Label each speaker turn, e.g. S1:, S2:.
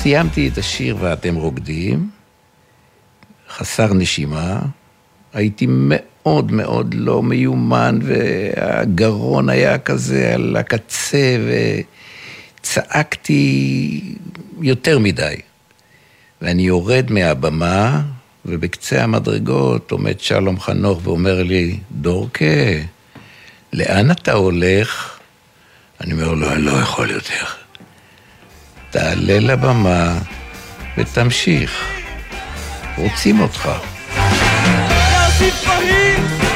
S1: סיימתי את השיר ואתם רוקדים, חסר נשימה, הייתי מאוד מאוד לא מיומן, והגרון היה כזה על הקצה, וצעקתי יותר מדי. ואני יורד מהבמה, ובקצה המדרגות עומד שלום חנוך ואומר לי, דורקה, לאן אתה הולך? אני אומר לו, אני לא יכול יותר. תעלה לבמה ותמשיך. רוצים אותך.
S2: יוסי פריד